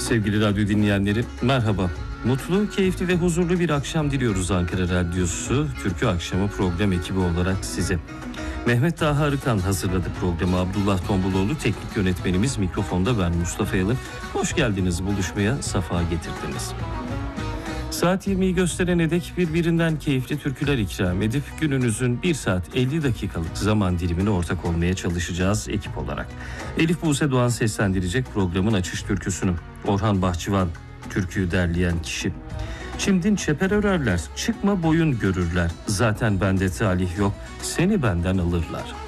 Sevgili radyo dinleyenleri, merhaba. Mutlu, keyifli ve huzurlu bir akşam diliyoruz Ankara Radyosu Türkü Akşamı program ekibi olarak size. Mehmet Taha Arıkan hazırladı programı. Abdullah Tombuloğlu teknik yönetmenimiz, mikrofonda ben Mustafa Yalın. Hoş geldiniz, buluşmaya safa getirdiniz. Saat 20'yi gösterene dek birbirinden keyifli türküler ikram edip gününüzün 1 saat 50 dakikalık zaman dilimine ortak olmaya çalışacağız ekip olarak. Elif Buse Doğan seslendirecek programın açış türküsünü. Orhan Bahçıvan türküyü derleyen kişi. Çimdin çeper örerler, çıkma boyun görürler. Zaten bende talih yok, seni benden alırlar.